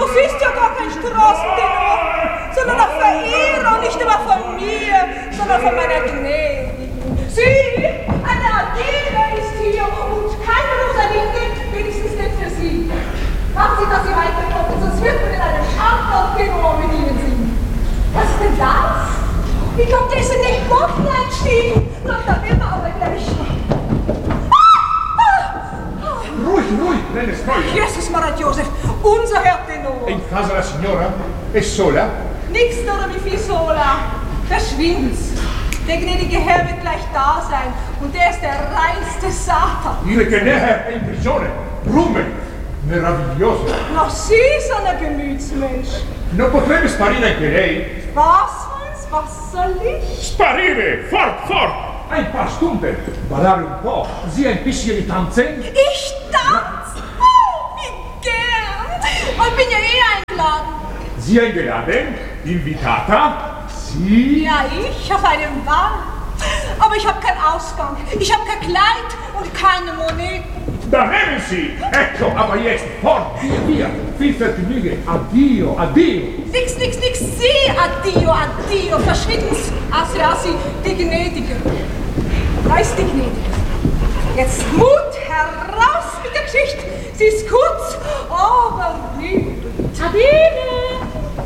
bist ja gar kein Straßentenor, sondern ein Verehrer, und nicht immer von mir, sondern von meiner Gnädigen. Sie, eine Adele ist hier und keine Rosalinde, wenigstens nicht für Sie. Machen Sie, dass Sie weiterkommen, sonst wird man in einem anderen Tenor mit Ihnen singen. Was ist denn das? Die Komtesse nicht Botten einstiegen, doch da will man aber gleich schon. Ruhig, nelle Fräulein. Jesus Maria Josef, unser Herr Tenor. In casa la signora? È sola? Nix oder wie viel sola. Verschwind's. Der gnädige Herr wird gleich da sein und der ist der reinste Satan. Il Herr è in prigione. Rume. Meraviglioso. Noch Sie, so ein Gemütsmensch. Non potrebbe sparire anche lei? Was soll ich? Sparire! Fort! Ein paar Stunden. Ballare un po'. Sie ein bisschen tanzen? Ich tanze? Oh, wie gern. Und bin ja eingeladen. Sie eingeladen? Invitata? Sie? Ja, ich auf einem Ball. Aber ich habe keinen Ausgang. Ich habe kein Kleid und keine Moneten. Da nehmen Sie! Ecco, aber jetzt fort, via! Viel Vergnügen! Addio! Nix, Sie, addio, verschwinden's! Assi, die Gnädige. Da ist die Gnädige. Jetzt Mut, heraus mit der Geschichte! Sie ist kurz, aber lieb. Adele!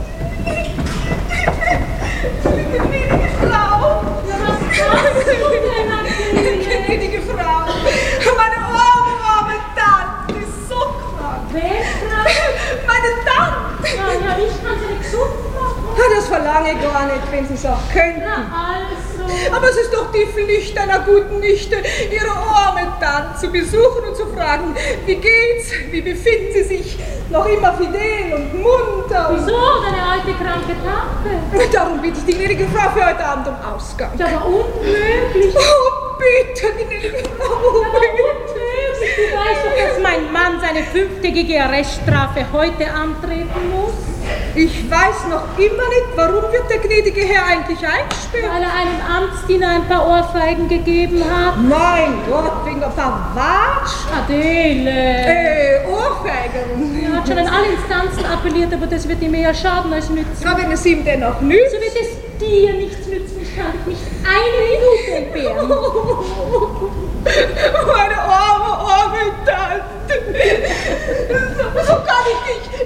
Die gnädige Frau! Ja, was machst du denn, Adele? Gnädige Frau! Meine arme Tante ist so krank! Wer krank? Meine Tante! Ja, ich kann sie nicht gesund machen. Das verlange ich gar nicht, wenn Sie es auch könnten. Na also. Aber es ist doch die Pflicht einer guten Nichte, ihre arme Tante zu besuchen und zu fragen, wie geht's, wie befinden Sie sich, noch immer fidel und munter. Wieso, deine alte kranke Tante? Darum bitte ich die gnädige Frau für heute Abend um Ausgang. Das war unmöglich. Oh, bitte, gnädige Frau. Unmöglich. Du weißt doch, dass mein Mann seine 5-tägige Arreststrafe heute antreten muss. Ich weiß noch immer nicht, warum wird der gnädige Herr eigentlich eingesperrt? Weil er einem Amtsdiener ein paar Ohrfeigen gegeben hat. Mein Gott, wegen ein paar Watsch. Adele. Ohrfeigen. Er hat schon an alle Instanzen appelliert, aber das wird ihm eher schaden als nützen. Na, wenn es ihm dennoch nützt. So wird es dir nichts nützen. Ich kann dich nicht eine Minute entbehren. Meine arme Tante. So kann ich dich